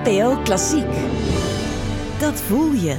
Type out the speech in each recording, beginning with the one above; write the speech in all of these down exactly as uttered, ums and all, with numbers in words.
N P O Klassiek. Dat voel je.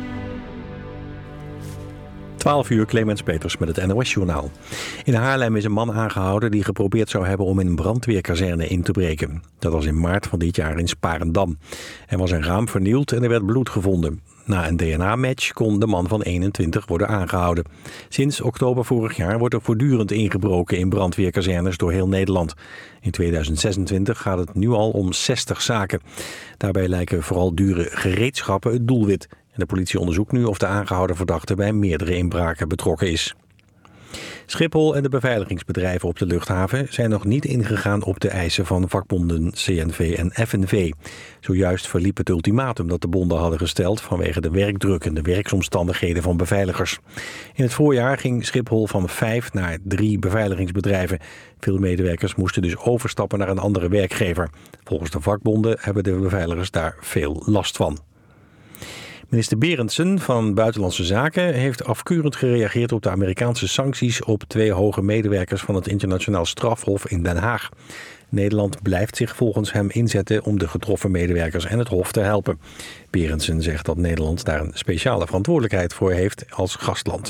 twaalf uur, Clemens Peters met het N O S-journaal. In Haarlem is een man aangehouden die geprobeerd zou hebben om in een brandweerkazerne in te breken. Dat was in maart van dit jaar in Sparendam. Er was een raam vernield en er werd bloed gevonden. Na een D N A-match kon de man van eenentwintig worden aangehouden. Sinds oktober vorig jaar wordt er voortdurend ingebroken in brandweerkazernes door heel Nederland. In tweeduizend zesentwintig gaat het nu al om zestig zaken. Daarbij lijken vooral dure gereedschappen het doelwit. En de politie onderzoekt nu of de aangehouden verdachte bij meerdere inbraken betrokken is. Schiphol en de beveiligingsbedrijven op de luchthaven zijn nog niet ingegaan op de eisen van vakbonden C N V en F N V. Zojuist verliep het ultimatum dat de bonden hadden gesteld vanwege de werkdruk en de werksomstandigheden van beveiligers. In het voorjaar ging Schiphol van vijf naar drie beveiligingsbedrijven. Veel medewerkers moesten dus overstappen naar een andere werkgever. Volgens de vakbonden hebben de beveiligers daar veel last van. Minister Berendsen van Buitenlandse Zaken heeft afkeurend gereageerd op de Amerikaanse sancties op twee hoge medewerkers van het Internationaal Strafhof in Den Haag. Nederland blijft zich volgens hem inzetten om de getroffen medewerkers en het Hof te helpen. Berendsen zegt dat Nederland daar een speciale verantwoordelijkheid voor heeft als gastland.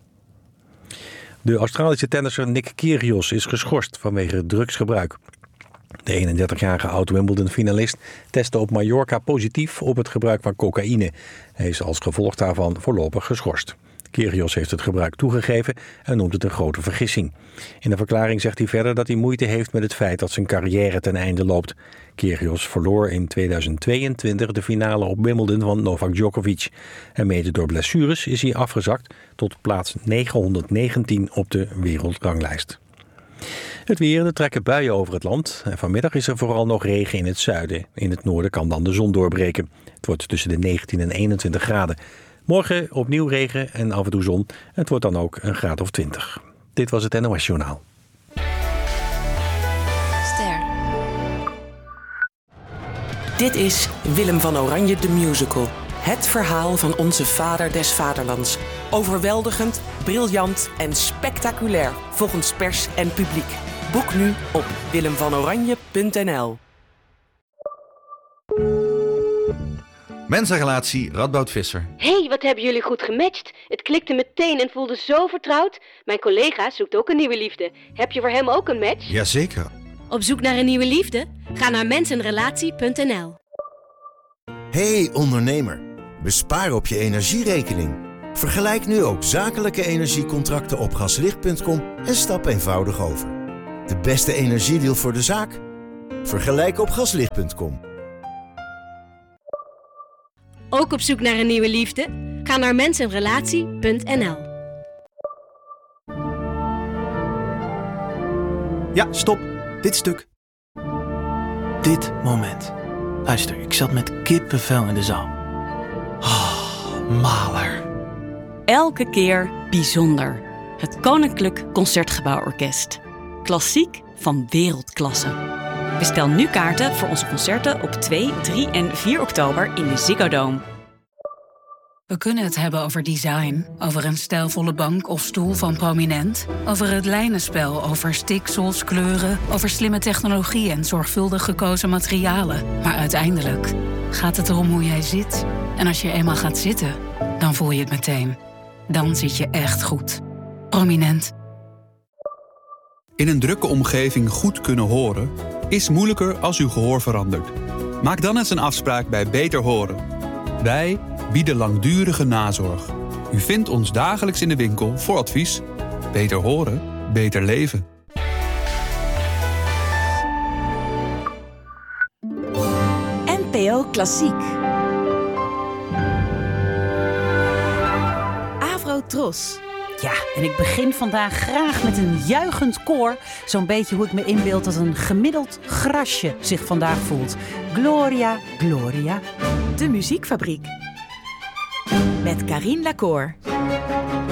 De Australische tennisser Nick Kyrgios is geschorst vanwege drugsgebruik. De eenendertigjarige oud-Wimbledon-finalist testte op Mallorca positief op het gebruik van cocaïne. Hij is als gevolg daarvan voorlopig geschorst. Kyrgios heeft het gebruik toegegeven en noemt het een grote vergissing. In een verklaring zegt hij verder dat hij moeite heeft met het feit dat zijn carrière ten einde loopt. Kyrgios verloor in tweeduizend tweeëntwintig de finale op Wimbledon van Novak Djokovic. En mede door blessures is hij afgezakt tot plaats negenhonderdnegentien op de wereldranglijst. Het weer, er trekken buien over het land. En vanmiddag is er vooral nog regen in het zuiden. In het noorden kan dan de zon doorbreken. Het wordt tussen de negentien en eenentwintig graden. Morgen opnieuw regen en af en toe zon. Het wordt dan ook een graad of twintig. Dit was het N O S-journaal. Ster. Dit is Willem van Oranje de Musical. Het verhaal van onze vader des vaderlands. Overweldigend, briljant en spectaculair volgens pers en publiek. Boek nu op willem van oranje punt n l. Mensenrelatie Radboud Visser. Hé, hey, wat hebben jullie goed gematcht. Het klikte meteen en voelde zo vertrouwd. Mijn collega zoekt ook een nieuwe liefde. Heb je voor hem ook een match? Jazeker. Op zoek naar een nieuwe liefde? Ga naar mensenrelatie punt n l. Hey ondernemer, bespaar op je energierekening. Vergelijk nu ook zakelijke energiecontracten op gaslicht punt com en stap eenvoudig over. De beste energiedeal voor de zaak? Vergelijk op gaslicht punt com. Ook op zoek naar een nieuwe liefde? Ga naar mensenrelatie punt n l. Ja, stop. Dit stuk. Dit moment. Luister, ik zat met kippenvel in de zaal. Oh, maler. Elke keer bijzonder. Het Koninklijk Concertgebouworkest. Klassiek van wereldklasse. Bestel nu kaarten voor onze concerten op twee, drie en vier oktober in de Ziggo Dome. We kunnen het hebben over design, over een stijlvolle bank of stoel van Prominent, over het lijnenspel, over stiksels, kleuren, over slimme technologie en zorgvuldig gekozen materialen. Maar uiteindelijk gaat het erom hoe jij zit. En als je eenmaal gaat zitten, dan voel je het meteen. Dan zit je echt goed. Prominent. In een drukke omgeving goed kunnen horen is moeilijker als uw gehoor verandert. Maak dan eens een afspraak bij Beter Horen. Wij bieden langdurige nazorg. U vindt ons dagelijks in de winkel voor advies. Beter horen, beter leven. N P O Klassiek. Avrotros. Ja, en ik begin vandaag graag met een juichend koor. Zo'n beetje hoe ik me inbeeld dat een gemiddeld grasje zich vandaag voelt. Gloria, Gloria. De Muziekfabriek. Met Carine Lacour.